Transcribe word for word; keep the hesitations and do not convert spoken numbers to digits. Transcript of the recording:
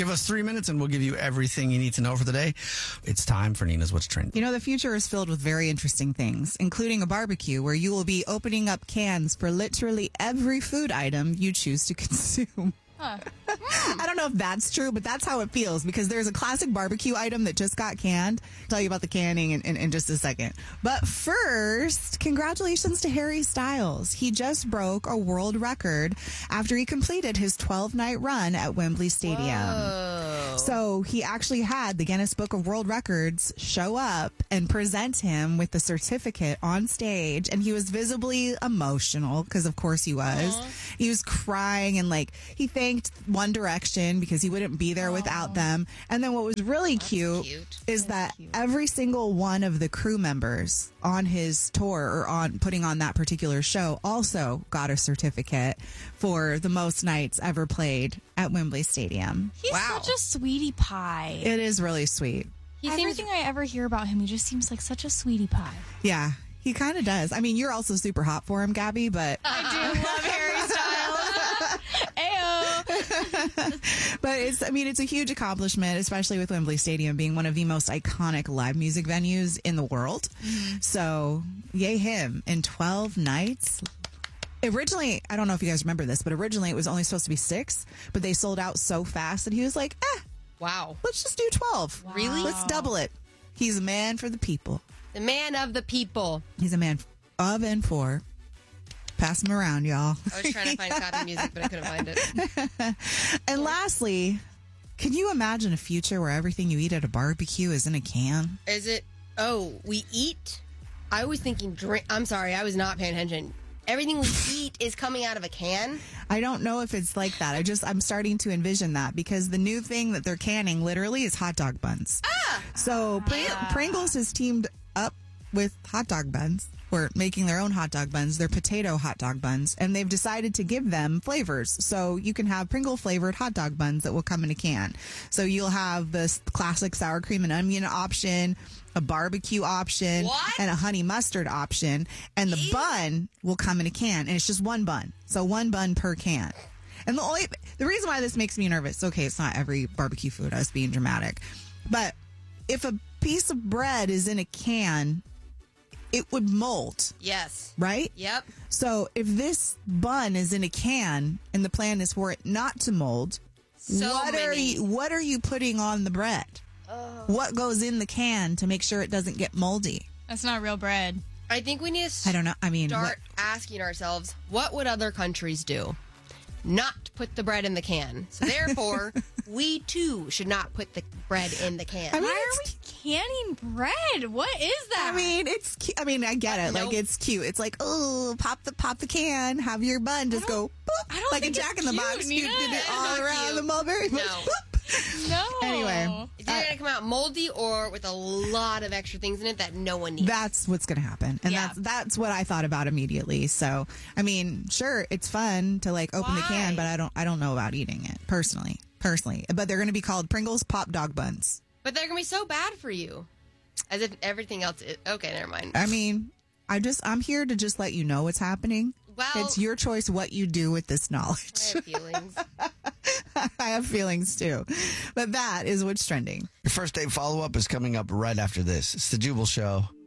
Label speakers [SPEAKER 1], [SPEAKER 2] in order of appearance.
[SPEAKER 1] Give us three minutes and we'll give you everything you need to know for the day. It's time for Nina's What's Trending.
[SPEAKER 2] You know, the future is filled with very interesting things, including a barbecue where you will be opening up cans for literally every food item you choose to consume. Huh. I don't know if that's true, but that's how it feels because there's a classic barbecue item that just got canned. I'll tell you about the canning in, in, in just a second. But first, congratulations to Harry Styles. He just broke a world record after he completed his twelve-night run at Wembley Stadium.
[SPEAKER 3] Whoa.
[SPEAKER 2] So he actually had the Guinness Book of World Records show up and present him with the certificate on stage. And he was visibly emotional because, of course, he was. Aww. He was crying and, like, he thanked One Direction because he wouldn't be there without them. And then what was really cute,
[SPEAKER 3] cute.
[SPEAKER 2] is
[SPEAKER 3] That's
[SPEAKER 2] that
[SPEAKER 3] cute.
[SPEAKER 2] every single one of the crew members on his tour or on putting on that particular show also got a certificate for the most nights ever played at Wembley Stadium.
[SPEAKER 4] He's
[SPEAKER 3] Wow.
[SPEAKER 4] such a sweetie pie.
[SPEAKER 2] It is really sweet.
[SPEAKER 3] He
[SPEAKER 4] Everything
[SPEAKER 3] seems
[SPEAKER 4] I ever hear about him, he just seems like such a sweetie pie.
[SPEAKER 2] Yeah, he kind of does. I mean, you're also super hot for him, Gabby, but
[SPEAKER 4] I do love Harry Styles. Ayo.
[SPEAKER 2] but it's, I mean, it's a huge accomplishment, especially with Wembley Stadium being one of the most iconic live music venues in the world. Mm-hmm. So, yay him. In twelve nights. Originally, I don't know if you guys remember this, but originally it was only supposed to be six, but they sold out so fast that he was like, eh,
[SPEAKER 3] wow.
[SPEAKER 2] let's just do twelve.
[SPEAKER 4] Wow.
[SPEAKER 3] Really?
[SPEAKER 2] Let's double it. He's a man for the people.
[SPEAKER 3] The man of the people.
[SPEAKER 2] He's a man of and for. Pass him around, y'all.
[SPEAKER 3] I was trying to find copy music, but I couldn't find it.
[SPEAKER 2] And lastly, can you imagine a future where everything you eat at a barbecue is in a can?
[SPEAKER 3] Is it? Oh, we eat? I was thinking drink. I'm sorry, I was not paying attention. Everything we eat is coming out of a can?
[SPEAKER 2] I don't know if it's like that. I just, I'm starting to envision that because the new thing that they're canning literally is hot dog buns.
[SPEAKER 3] Ah!
[SPEAKER 2] So Pring-
[SPEAKER 4] Yeah.
[SPEAKER 2] Pringles has teamed up with hot dog buns. We're making their own hot dog buns. They're potato hot dog buns. And they've decided to give them flavors. So you can have Pringle flavored hot dog buns that will come in a can. So you'll have this classic sour cream and onion option, a barbecue option,
[SPEAKER 3] What?
[SPEAKER 2] and a honey mustard option. And the
[SPEAKER 3] Ew.
[SPEAKER 2] bun will come in a can. And it's just one bun. So one bun per can. And the only, the reason why this makes me nervous, okay, it's not every barbecue food. I was being dramatic. But if a piece of bread is in a can, it would mold,
[SPEAKER 3] Yes.
[SPEAKER 2] right?
[SPEAKER 3] Yep.
[SPEAKER 2] So if this bun is in a can and the plan is for it not to mold,
[SPEAKER 3] So
[SPEAKER 2] what are
[SPEAKER 3] many.
[SPEAKER 2] you what are you putting on the bread? What goes in the can to make sure it doesn't get moldy?
[SPEAKER 4] That's not real bread.
[SPEAKER 3] I think we need to
[SPEAKER 2] I don't know. I mean,
[SPEAKER 3] start
[SPEAKER 2] what,
[SPEAKER 3] asking ourselves, what would other countries do? Not put the bread in the can. So therefore, we too should not put the bread in the can.
[SPEAKER 2] I mean,
[SPEAKER 4] Why are
[SPEAKER 2] it's
[SPEAKER 4] we canning bread? What is that?
[SPEAKER 2] I mean, it's. cu- I mean, I get it. Like
[SPEAKER 3] Nope.
[SPEAKER 2] it's cute. It's like, oh, pop the pop the can, have your bun, just go, boop,
[SPEAKER 4] I don't
[SPEAKER 2] like
[SPEAKER 4] think
[SPEAKER 2] a
[SPEAKER 4] it's
[SPEAKER 2] Jack in the
[SPEAKER 4] cute,
[SPEAKER 2] Box.
[SPEAKER 4] Nina.
[SPEAKER 2] You did it
[SPEAKER 4] It's
[SPEAKER 2] all
[SPEAKER 3] not
[SPEAKER 2] around
[SPEAKER 3] cute.
[SPEAKER 2] the mulberry bush.
[SPEAKER 3] No.
[SPEAKER 2] boop.
[SPEAKER 4] no.
[SPEAKER 2] Anyway,
[SPEAKER 3] It's either going to come out moldy or with a lot of extra things in it that no one needs.
[SPEAKER 2] that's what's going to happen, and
[SPEAKER 4] Yeah.
[SPEAKER 2] that's that's what I thought about immediately. So, I mean, sure, it's fun to like open the can,
[SPEAKER 3] Why?
[SPEAKER 2] but I don't I don't know about eating it personally. Personally, but they're going to be called Pringles Pop Dog Buns.
[SPEAKER 3] But they're going to be so bad for you. As if everything else is. Okay, never mind.
[SPEAKER 2] I mean, I just I'm here to just let you know what's happening.
[SPEAKER 3] Well,
[SPEAKER 2] It's your choice what you do with this
[SPEAKER 3] I
[SPEAKER 2] knowledge.
[SPEAKER 3] have feelings.
[SPEAKER 2] I have feelings too. But that is what's trending.
[SPEAKER 1] Your first date follow up is coming up right after this. It's the Jubal Show.